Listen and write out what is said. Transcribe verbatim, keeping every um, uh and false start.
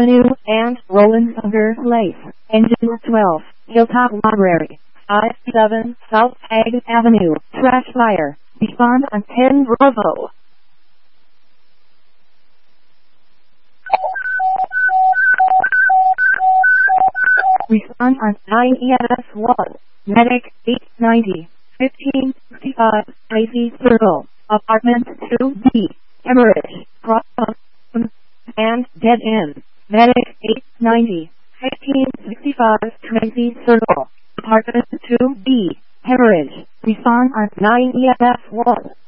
Avenue and Roland Sugar Place. Engine twelve, Hilltop Library. I seven, South Ag Avenue. Trash fire. Respond on ten Bravo. Respond on nine E S one. Medic eight ninety. fifteen sixty-five. Tracy Circle. Apartment two B. Hemorrhage. Problem. And dead end. Medic eight ninety. fifteen sixty-five. Tracy Circle. Apartment two B. Hemorrhage. Respond on nine E S one.